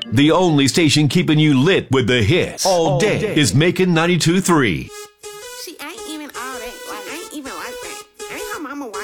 The only station keeping you lit with the hits all day is Macon 92.3.